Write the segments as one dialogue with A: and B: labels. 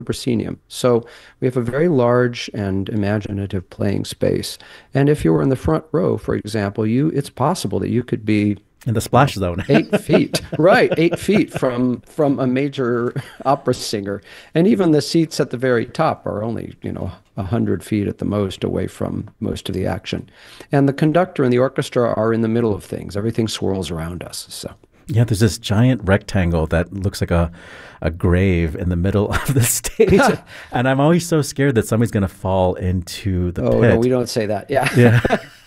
A: proscenium. So we have a very large and imaginative playing space. And if you were in the front row, for example, it's possible that you could be
B: In the splash zone.
A: 8 feet, right, 8 feet from a major opera singer. And even the seats at the very top are only, 100 feet at the most away from most of the action. And the conductor and the orchestra are in the middle of things. Everything swirls around us. So
B: Yeah, there's this giant rectangle that looks like a grave in the middle of the stage. And I'm always so scared that somebody's going to fall into the
A: oh no,
B: pit.
A: we don't say that. Yeah.
B: Yeah.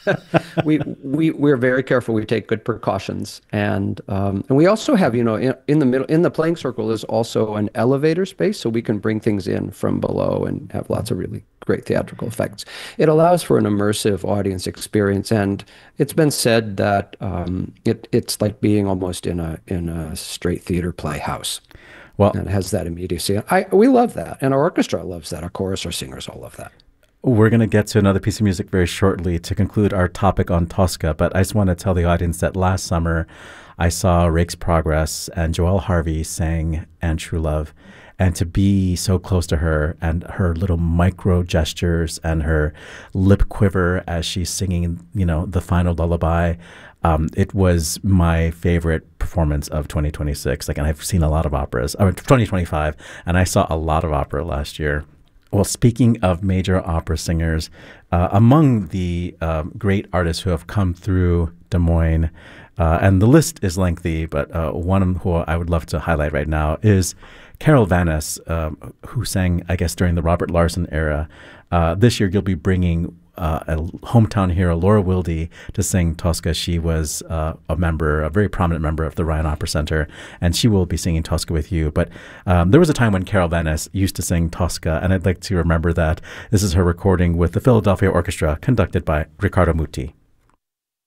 A: We're very careful. We take good precautions, and we also have, in the middle, in the playing circle is also an elevator space, so we can bring things in from below and have lots of really great theatrical effects. It allows for an immersive audience experience, and it's been said that it's like being almost in a straight theater playhouse.
B: Well,
A: And it has that immediacy. We love that, and our orchestra loves that. Our chorus, our singers all love that.
B: we're going to get to another piece of music very shortly to conclude our topic on Tosca, but I just want to tell the audience that last summer I saw Rake's Progress and Joelle Harvey sang And True Love. And to be so close to her and her little micro gestures and her lip quiver as she's singing, the final lullaby, it was my favorite performance of 2026. And I've seen a lot of operas, or 2025, and I saw a lot of opera last year. Well, speaking of major opera singers, among the great artists who have come through Des Moines, and the list is lengthy, but one who I would love to highlight right now is Carol Vanis, who sang, I guess, during the Robert Larson era. This year, you'll be bringing a hometown hero, Laura Wilde, to sing Tosca. She was a very prominent member of the Ryan Opera Center, and she will be singing Tosca with you. But there was a time when Carol Vanis used to sing Tosca, and I'd like to remember that. This is her recording with the Philadelphia Orchestra, conducted by Riccardo Muti.